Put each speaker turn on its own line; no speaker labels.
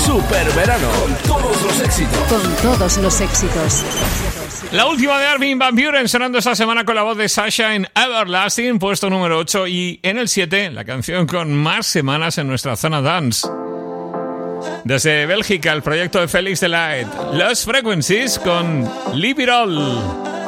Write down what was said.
Super verano, con todos los éxitos.
Con todos los éxitos.
La última de Armin van Buuren sonando esta semana con la voz de Sasha en Everlasting, puesto número 8. Y en el 7, la canción con más semanas en nuestra zona dance. Desde Bélgica, el proyecto de Félix Delight, Lost Frequencies con Leave It All.